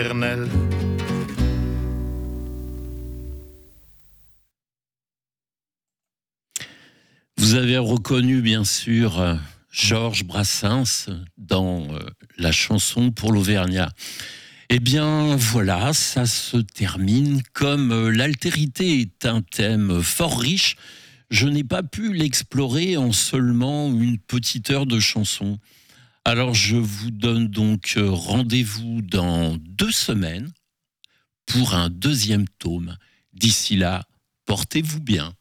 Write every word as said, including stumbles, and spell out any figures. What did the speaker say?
éternel. Vous avez reconnu bien sûr Georges Brassens dans la chanson pour l'Auvergnat. Eh bien voilà, ça se termine. Comme l'altérité est un thème fort riche, je n'ai pas pu l'explorer en seulement une petite heure de chanson. Alors je vous donne donc rendez-vous dans deux semaines pour un deuxième tome. D'ici là, portez-vous bien.